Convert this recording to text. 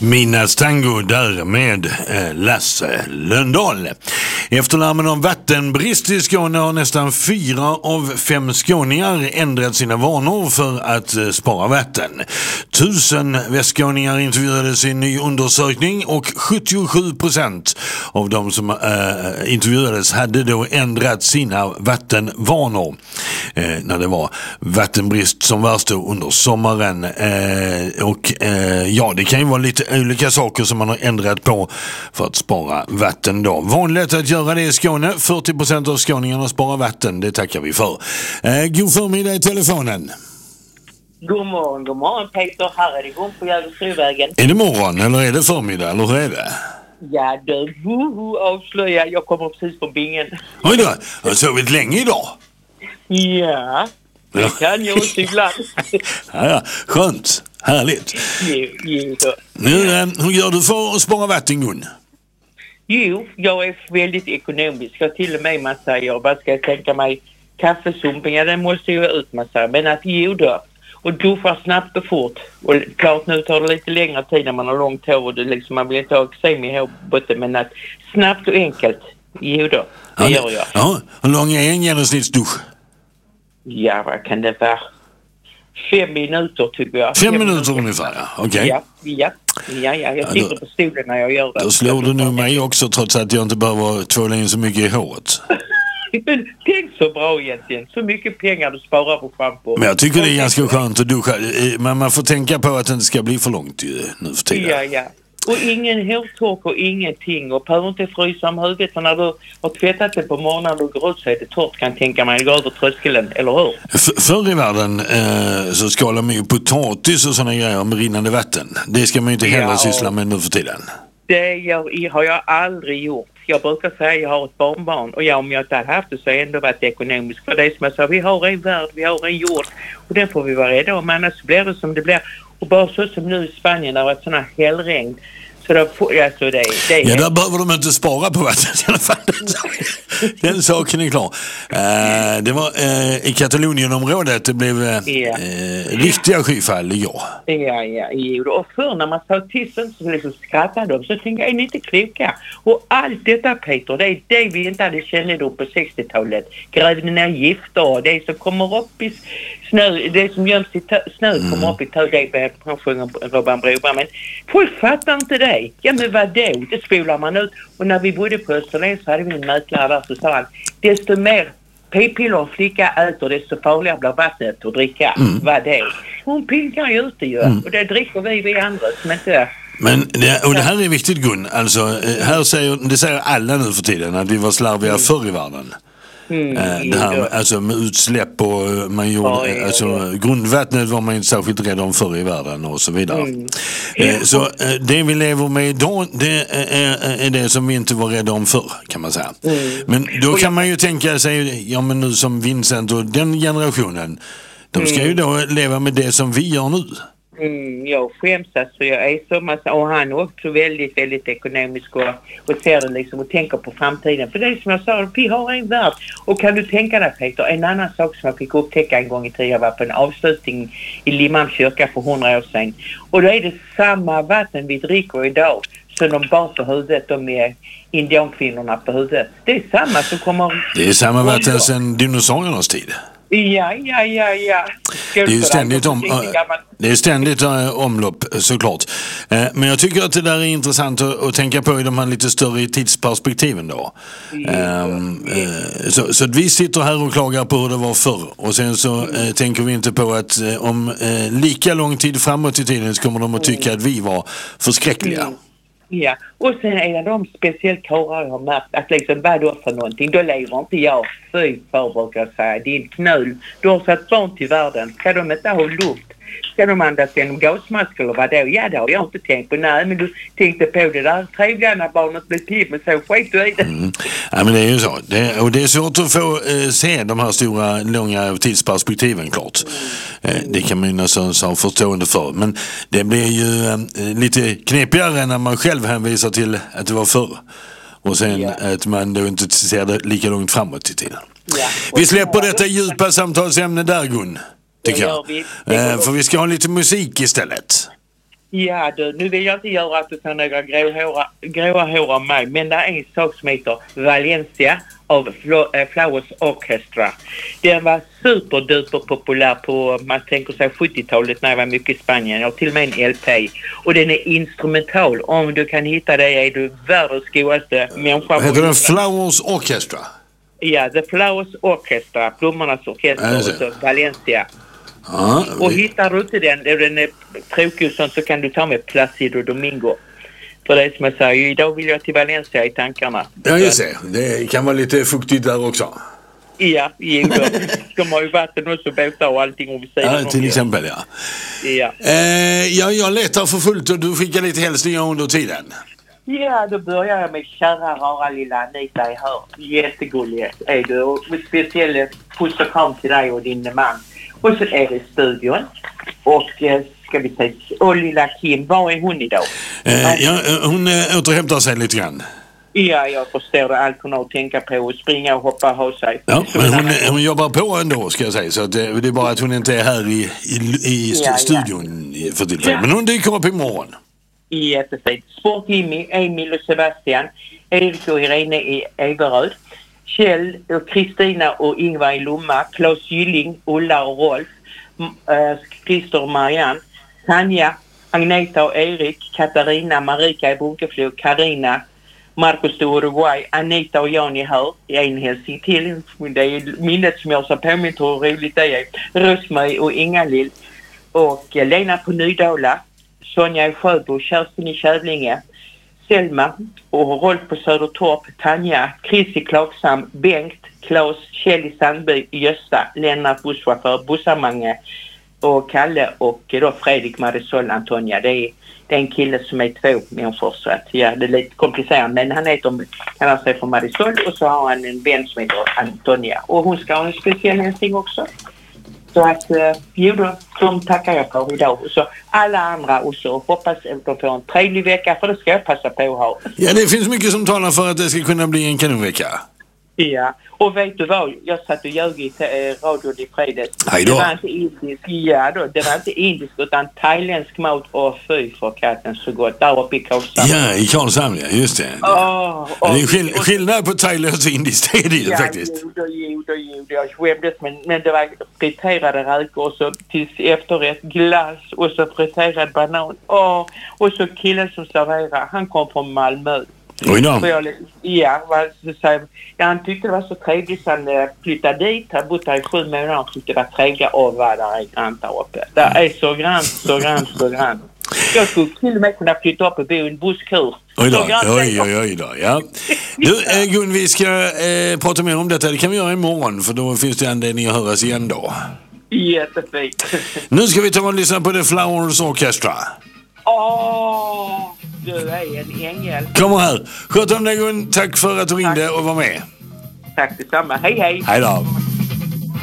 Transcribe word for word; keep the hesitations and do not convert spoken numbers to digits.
Minnstango där med eh, Lasse Lönndahl. Efter larmen om vattenbrist i Skåne har nästan fyra av fem skåningar ändrat sina vanor för att eh, spara vatten. Tusen västskåningar intervjuades i en ny undersökning och sjuttiosju procent av de som eh, intervjuades hade då ändrat sina vattenvanor eh, när det var vattenbrist som värst under sommaren. Eh, och eh, ja, det kan ju vara lite olika saker som man har ändrat på för att spara vatten då. Vanligt att göra det i Skåne. fyrtio procent av skåningarna sparar vatten. Det tackar vi för. Eh, god förmiddag i telefonen. God morgon, god morgon Peter. Här är det igång på Jägersrovägen. Är det morgon eller är det förmiddag eller hur är det? Ja, du woho, avslöja. Jag kommer precis från bingen. Oj då, jag har sovit länge idag. Ja, det Ja. kan jag också ibland. Ja, ja, skönt. Härligt. Jo, jo, då. Nu, eh, hur gör du för att spara vatten, Gun? Jo, jag är väldigt ekonomisk. Jag till och med man säger, vad ska jag tänka mig, kaffesumpen, ja den måste ju ut man säger. Men att jo då, och duscha snabbt och fort. Och klart nu tar det lite längre tid när man har långt hår och det liksom, man vill inte ha eksem i hårbotten, men att snabbt och enkelt, jo då, det Ja, gör jag. Ja, hur lång är en genomsnittsdusch? Ja, vad kan det vara? Fem minuter tycker jag. Fem minuter ungefär, ja. Okej. Ja, ja, ja, ja. Jag sitter då- på stolen när jag gör det. Då slår du nog mig också trots att jag inte behöver tvåla in så mycket i håret. Tänk så bra egentligen. Så mycket pengar du sparar på shampoo. Men jag tycker det är ganska skönt att duscha. Eh, Men man får tänka på att det inte ska bli för långt ju, nu för tiden. Ja, ja. Och ingen hårtork och ingenting. Och behöver inte frysa om huvudet. För när du har tvättat det på morgonen och går ut så är det torrt, kan tänka mig. Det går över tröskeln, eller hur? F- förr i världen eh, så skalar man ju potatis och sådana grejer med rinnande vatten. Det ska man ju inte heller Ja. syssla med nu för tiden. Det gör, har jag aldrig gjort. Jag brukar säga att jag har ett barnbarn. Och ja, om jag inte hade haft det så har jag ändå varit ekonomisk. För det är som jag sa, vi har en värld, vi har en jord. Och den får vi vara rädda om, annars blir det som det blir. Och bara så som nu i Spanien, där har varit sådana hällregn. Så då får, alltså det, det är... Ja, där behöver de inte spara på vattnet i alla fall. Den saken är klar. Eh, det var eh, i Katalonien-området det blev eh, Ja. eh, riktiga skyfall igår. Ja, ja, jo. Och förr när man sa tysten så liksom skrattade de, så tänkte jag, är ni inte kloka? Och allt detta, Peter, det är det vi inte hade kännedom på sextiotalet. Grävde ner gifter och det som kommer upp i snö, det som göms i tö- snö Mm. kommer upp i tö, det är han sjunger Robban Broberg. Men folk fattar inte det. Ja, men vad då? Det spolar man ut. Och när vi bodde på Österlen så hade vi en mäklare där, så sa han, desto mer p-piller en flicka äter, desto farligare blir vattnet att dricka. Mm. Vad det? Hon pinkar ju ute ju. Och det dricker vi, vi andra som inte... Men det, och det här är viktigt, Gun. Alltså, eh, här säger, det säger alla nu för tiden att vi var slarviga mm. förr i världen. Mm, Eh, det här med, alltså med utsläpp och eh, man gjorde, Ja, ja, alltså ja. grundvattnet var man inte särskilt rädd om förr i världen och så vidare. Mm. Eh, så eh, det vi lever med idag, det är, är det som vi inte var rädda om förr, kan man säga. Mm. Men då kan man ju tänka sig, ja men nu som Vincent och den generationen, de ska ju då leva med det som vi gör nu. Mm, jag skäms alltså, jag är så massa, och han är också väldigt, väldigt ekonomisk och, och ser det liksom och tänker på framtiden. För det är som jag sa, vi har en värld. Och kan du tänka dig, Peter, en annan sak som jag fick upptäcka en gång i tiden, jag var på en avslutning i Limhamns kyrka för hundra år sedan. Och då är det samma vatten vi dricker idag som de bar på huvudet, de med indiankvinnorna på huvudet. Det är samma som kommer... Det är samma vatten sedan dinosauriernas tid. Ja, ja, ja, ja. Det är ju ständigt, om, det är ständigt uh, omlopp såklart. Uh, men jag tycker att det där är intressant att, att tänka på i de här lite större tidsperspektiven då. Um, uh, så, så att vi sitter här och klagar på hur det var förr. Och sen så uh, tänker vi inte på att uh, om uh, lika lång tid framåt i tiden så kommer de att tycka att vi var förskräckliga. Mm. Ja, och sen är det de speciellt karlar jag har märkt att liksom, vad då för någonting, då lever inte jag. Fy för, brukar jag säga, din knull. Du har satt barn till världen, ska de inte ha luft? Ska de andas genom gasmask eller vad då? Ja, det har jag inte tänkt på. Nej, men du tänkte på det där trevliga när barnet blev till, men så skit du i det. Mm. Ja, men det är ju så. Det, och det är svårt att få eh, se de här stora, långa tidsperspektiven, klart. Eh, det kan man ju nästan ha förstående för. Men det blir ju eh, lite knepigare när man själv hänvisar till att det var förr. Och sen Ja. att man då inte ser det lika långt framåt i tiden. Ja. Vi släpper detta djupa samtalsämne där, Gun. Tycker Det jag. gör vi. Det går Eh, för vi ska ha lite musik istället. Ja du, nu vill jag inte göra att du får några gråa, gråa hår av mig, men det är en sak som heter Valencia av Flowers Orchestra. Den var superduper populär på, man tänker sig sjuttiotalet när jag var mycket i Spanien. Jag har till och med en L P. Och den är instrumental. Om du kan hitta det är du världens godaste människa. Heter den Flowers Orchestra? Ja, The Flowers Orchestra, blommornas orkester, och så Valencia. Ja, och vi... hittar du inte den, och den är tråkig så kan du ta med Placido Domingo. För det som jag säger, idag vill jag till Valencia i tankarna. Ja, just det. Det kan vara lite fuktigt där också. Ja, jo då. De har ju vatten och så båtar och allting om vi säger. Ja, till exempel, ja. Ja. Eh, ja, jag letar för fullt och du skickar lite hälsningar under tiden. Ja, då börjar jag med kära rara lilla Anita i hör. Jättegullig är du. Och speciellt puss och kram till dig och din man. Och så är det i studion. Och eh, ska vi säga, och lilla Kim, var är hon idag? Eh, ja, hon eh, återhämtar sig lite grann. Ja, jag förstår det. Allt hon har att tänka på och springa och hoppa och ha sig. Ja, men hon, hon jobbar på ändå, ska jag säga. Så det, det är bara att hon inte är här i, i, i st- ja, studion ja. för tillfället. Men hon dyker upp imorgon. Jättefint. Sport Jimmy, Emil och Sebastian, Erik och Irene i Everöd, Kjell och Kristina och Ingvar i Lomma, Claes Gylling, Ulla och Rolf, äh, Christer och Marianne, Tanja, Agneta och Erik, Katarina, Marika i Bunkeflo, Karina, Marcus i Uruguay, Anita och Jan i Hör, i en hälsning till. Det är minnet som jag sa påmint hur roligt det är. Rosmarie och Inga-Lill och Lena på Nydala, Sonja i Sjöbo, Kerstin i Kävlinge, Selma och Rolf på Södertorp, Tanja, Chris i Klagsam, Bengt, Claes, Kjell i Sandby, Gösta, Lennart busschaufför, Bussamange och Kalle och då Fredrik, Marisol, Antonia. Det är, det är en kille som är två människor så att ja, det är lite komplicerat, men han heter, kan han säga, för Marisol och så har han en vän som heter Antonia och hon ska ha en speciell hälsning också. Så att, eh, jo då, de tackar jag för idag. Och så alla andra också. Hoppas att de får en trevlig vecka, för det ska jag passa på att ha. Ja, det finns mycket som talar för att det ska kunna bli en kanonvecka. Ja, och vet du vad? Jag satt och ljög i äh, radion i fredags. Hej då. Det var inte indisk, ja då, det var inte indisk utan thailändsk mat och fy för katten så gott. Där uppe i Karlshamn. Ja, i Karlshamn, ja, just det. Oh, det är skill- skillnad på thailändsk och indiskt, det är det ju ja, faktiskt. Jo då, jo då, jo då. Jag skämdes, men, men det var friterade räkor och så till efterrätt glass och så friterad banan. Oh, och så killen som serverar, han kom från Malmö. Oj då. Jag, ja, vad, så, ja, han tyckte det var så trevligt så han uh, flyttade dit. Han bodde här i sju månader och tyckte det var trevligt att vara där i grant där uppe. Det är så grant, så grant, så grant. Jag skulle till och med kunna flytta upp och bo i en busskur. Oj då, oj, oj, oj då, ja. Du, eh, Gun, vi ska eh, prata mer om detta. Det kan vi göra imorgon, för då finns det anledning att höras igen då. Jättefint. Nu ska vi ta och lyssna på The Flowers Orchestra. Åh, du är en ängel. Kommer här. Sköt om dig, Gun. Tack för att du ringde och var med. Tack detsamma. Hej, hej. Hej då.